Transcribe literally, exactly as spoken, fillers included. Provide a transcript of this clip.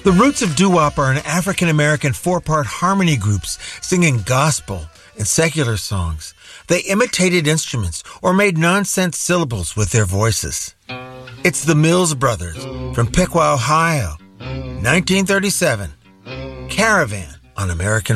The roots of doo-wop are in African-American four-part harmony groups singing gospel and secular songs. They imitated instruments or made nonsense syllables with their voices. It's the Mills Brothers from Piqua, Ohio, nineteen thirty-seven. Caravan on American